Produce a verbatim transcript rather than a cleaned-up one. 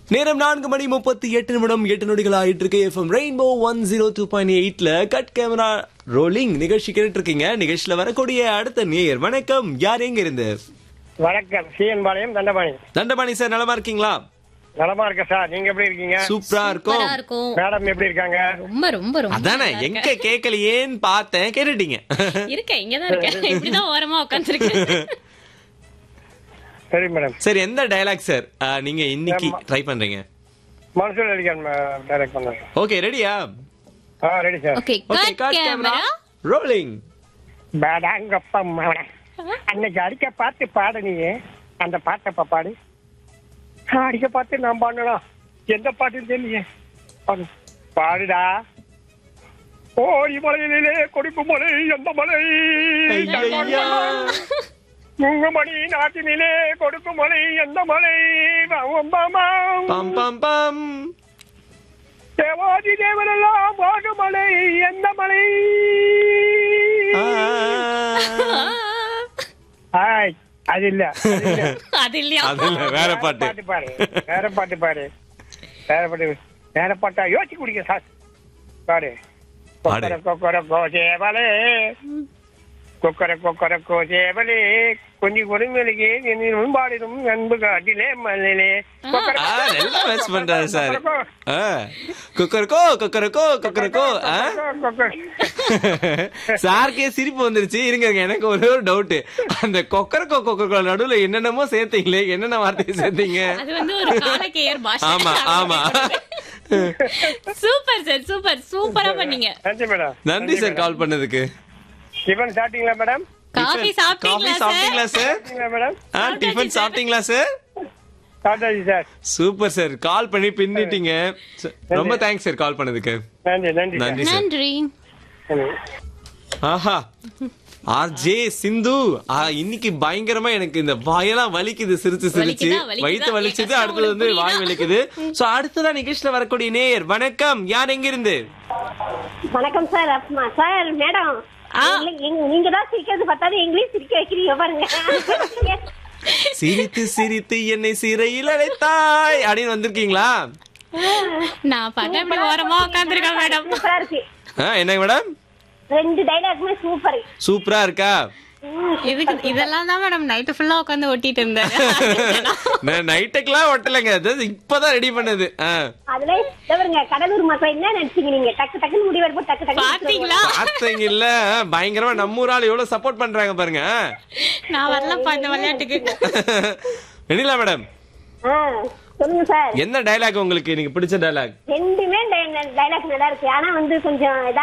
நேரம் நான்கு மணி முப்பத்தி எட்டு நிமிடம் எட்டு நொடிகள் ஆயிட்டு இருக்கு. FM rainbow one zero two point எயிட்ல கட் கேமரா ரோலிங் நிகழ்ச்சி கேட்டு இருக்கீங்க. நிகழ்ச்சியில வரக்கூடிய அடுத்த நேயர் வணக்கம். யார் எங்க இருந்து? வணக்கம், சிஎன் பாளையம் தண்டபாணி. தண்டபாணி சார், நலமா இருக்கீங்களா? நலமா இருக்க சார், நீங்க எப்படி இருக்கீங்க? சூப்பரா இருக்கும். மேடம் எப்படி இருக்காங்க? ரொம்ப ரொம்ப ரொம்ப அதானே எங்க கேட்கலையேன்னு பார்த்தேன், கேட்டுட்டீங்க. இருக்கேன், இங்கதான் இருக்கேன். இப்படிதான் ஓரமா உட்காந்துருக்கேன். சரி மேடம். சரி, எந்த டயலாக் சார் நீங்க இன்னைக்கு ட்ரை பண்றீங்க? மனசுல அடிக்க டைரக்ட் பண்றேன். ஓகே, ரெடியா? ஆ ready sir. Okay, cut camera rolling. பேடாங்கப்பா மாவன அன்னைக்கு அடிக்க பார்த்து பாடு, நீ அந்த பாட்டப்ப பாடு. அடிக்க பார்த்து நான் பாடணும். எந்த பாட்டுன்னு தெரியல, பாடுடா. ஓடி மலையிலே கொடுக்கும் மலை, எந்த மலை? உங்க மணி நாட்டினிலே கொடுக்கும் மலை, எந்த மலை? பம் பம் பம். தேவாதி தேவரெல்லாம் பாடும் மலை, எந்த மலை? ஆய், அது இல்ல, அது இல்லையா? அது இல்ல, வேற பாட்டு. பாட்டு பாரு, வேற பாட்டு பாரு, வேற பாட்டு, வேற பாட்டா யோசிச்சு குடிக்க சார். பாடு. கொக்கர கொக்கர கோசேவலே, கொக்கர கொக்கர கோசேவலே, கொஞ்சம் கொடுமையிலே பாடிடும் அன்பு காட்டிலே மல்லிலே. பண்றாரு சார். கொக்கரக்கோ கொக்கரக்கோ கொக்கரக்கோ. சாருக்கே சிரிப்பு வந்துருச்சு. இருங்க, எனக்கு ஒரே ஒரு டவுட். அந்த கொக்கரக்கோ கொக்கரக்கோ நடுவுல என்னென்னமோ சேர்த்தீங்களே, என்னென்ன வார்த்தையை சேர்த்தீங்க? அது வந்து ஒரு காலக்கேயர் பாஷை. ஆமா ஆமா. சூப்பர் சார், சூப்பர் சூப்பரா பண்ணீங்க. நன்றி மேடம். நன்றி சார் கால் பண்ணதுக்கு. டிஃபன் சாப்பிட்டீங்களா மேடம்? காஃபி சாப்பிட்டீங்களா சார்? மேடம் டிஃபன் சாப்பிட்டீங்களா சார்? சாப்பிட்டாச்சு சார். சூப்பர் சார், கால் பண்ணி பின்னிட்டீங்க. ரொம்ப தேங்க்ஸ் சார் கால் பண்ணதுக்கு. நன்றி நன்றி நன்றி சார். நன்றி. ஆஹா, ஆர்ஜே சிந்து இன்னைக்கு பயங்கரமா எனக்கு இந்த வாயெல்லாம் வலிக்குது, சிரிச்சு சிரிச்சு வயிற்று வலிச்சது. அடுத்தது வந்து வாய் வலிக்குது. சோ அடுத்ததான் நிகழ்ச்சியில வரக்கூடிய நேயர் வணக்கம். யார் எங்க இருந்து? வணக்கம் சார். அப்மா சார், மேடம் நீங்க தான் சிரிக்கிறது பார்த்தாலும் இங்கிலீஷ் சிரிக்க வைக்கிறீங்க பாருங்க. சிரித்து சிரித்து என்னை சிறையில் அடைத்தாய் அப்படின்னு வந்திருக்கீங்களா? நான் பாட்டு அப்படி ஓரமா உட்காந்துருக்கேன் மேடம். சூப்பரா இருக்கு. என்ன மேடம்? ரெண்டு டைலாக்மே சூப்பர். சூப்பரா இருக்கா? இதுக்கு இதெல்லாம் தான் மேடம் நைட்டு ஃபுல்லா உட்காந்து ஒட்டிட்டு இருந்தேன். நைட்டுக்கெல்லாம் ஒட்டலைங்க, இப்பதான் ரெடி பண்ணது. அதுல பாருங்க, கடலூர் மக்கள் என்ன நினைச்சீங்க நீங்க? டக்கு டக்குன்னு முடிவெடுப்போம். டக்கு டக்கு பாத்தீங்களா? பாத்தீங்கல்ல, பயங்கரமா நம்ம ஊர் ஆளு எவ்வளவு சப்போர்ட் பண்றாங்க பாருங்க. நான் வரலப்பா இந்த விளையாட்டுக்கு. வெண்ணிலா மேடம், சொல்லுங்க சார். என்ன டயலாக் உங்களுக்கு இன்னைக்கு பிடிச்ச டயலாக்? ரெண்டுமே டைலாக் நல்லா இருக்கு. ஆனா வந்து கொஞ்சம்